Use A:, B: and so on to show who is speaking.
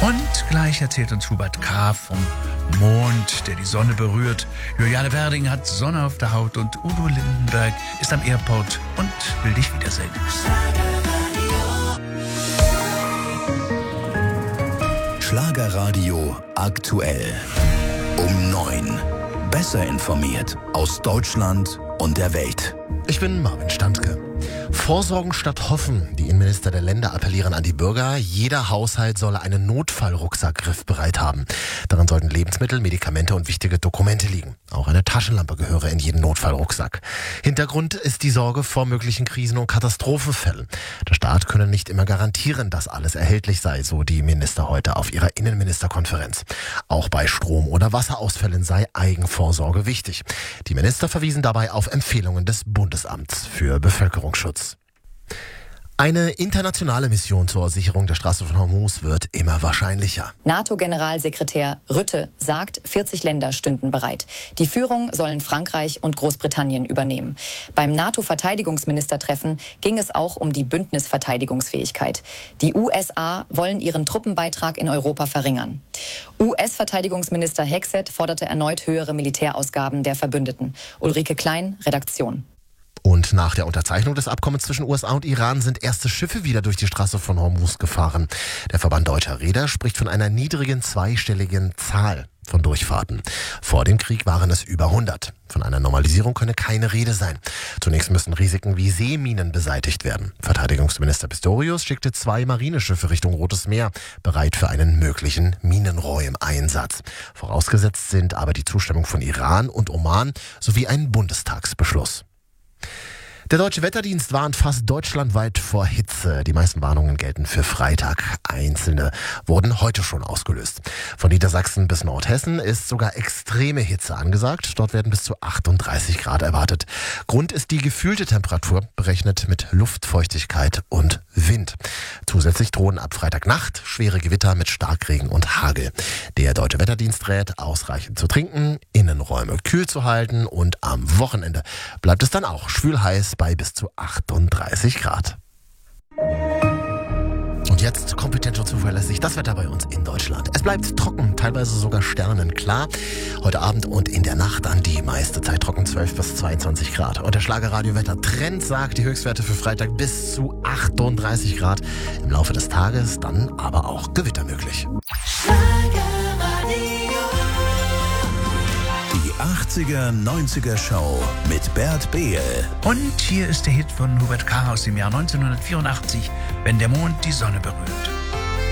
A: Und gleich erzählt uns Hubert K. vom Mond, der die Sonne berührt. Juliane Werding hat Sonne auf der Haut und Udo Lindenberg ist am Airport und will dich wiedersehen.
B: Schlagerradio aktuell. Um 9. Besser informiert aus Deutschland und der Welt.
C: Ich bin Marvin Standke. Vorsorgen statt hoffen. Die Innenminister der Länder appellieren an die Bürger, jeder Haushalt solle einen Notfallrucksack griffbereit haben. Darin sollten Lebensmittel, Medikamente und wichtige Dokumente liegen. Auch eine Taschenlampe gehöre in jeden Notfallrucksack. Hintergrund ist die Sorge vor möglichen Krisen- und Katastrophenfällen. Der Staat könne nicht immer garantieren, dass alles erhältlich sei, so die Minister heute auf ihrer Innenministerkonferenz. Auch bei Strom- oder Wasserausfällen sei Eigenvorsorge wichtig. Die Minister verwiesen dabei auf Empfehlungen des Bundesamts für Bevölkerungsschutz. Eine internationale Mission zur Sicherung der Straße von Hormuz wird immer wahrscheinlicher.
D: NATO-Generalsekretär Rutte sagt, 40 Länder stünden bereit. Die Führung sollen Frankreich und Großbritannien übernehmen. Beim NATO-Verteidigungsministertreffen ging es auch um die Bündnisverteidigungsfähigkeit. Die USA wollen ihren Truppenbeitrag in Europa verringern. US-Verteidigungsminister Hegseth forderte erneut höhere Militärausgaben der Verbündeten. Ulrike Klein, Redaktion.
C: Und nach der Unterzeichnung des Abkommens zwischen USA und Iran sind erste Schiffe wieder durch die Straße von Hormuz gefahren. Der Verband Deutscher Reeder spricht von einer niedrigen zweistelligen Zahl von Durchfahrten. Vor dem Krieg waren es über 100. Von einer Normalisierung könne keine Rede sein. Zunächst müssen Risiken wie Seeminen beseitigt werden. Verteidigungsminister Pistorius schickte 2 Marineschiffe Richtung Rotes Meer, bereit für einen möglichen Minenräumeinsatz. Vorausgesetzt sind aber die Zustimmung von Iran und Oman sowie ein Bundestagsbeschluss. Der Deutsche Wetterdienst warnt fast deutschlandweit vor Hitze. Die meisten Warnungen gelten für Freitag. Einzelne wurden heute schon ausgelöst. Von Niedersachsen bis Nordhessen ist sogar extreme Hitze angesagt. Dort werden bis zu 38 Grad erwartet. Grund ist die gefühlte Temperatur, berechnet mit Luftfeuchtigkeit und Wind. Zusätzlich drohen ab Freitagnacht schwere Gewitter mit Starkregen und Hagel. Der Deutsche Wetterdienst rät, ausreichend zu trinken, Innenräume kühl zu halten und am Wochenende bleibt es dann auch schwül heiß bei bis zu 38 Grad. Und jetzt kompetent und zuverlässig das Wetter bei uns in Deutschland. Es bleibt trocken, teilweise sogar sternenklar. Heute Abend und in der Nacht dann die meiste Zeit trocken, 12 bis 22 Grad. Und der Schlagerradio-Wetter-Trend sagt die Höchstwerte für Freitag bis zu 38 Grad. Im Laufe des Tages dann aber auch Gewitter möglich.
B: Die 80er, 90er Show mit Bert Behl.
A: Und hier ist der Hit von Hubert K. aus dem Jahr 1984, wenn der Mond die Sonne berührt.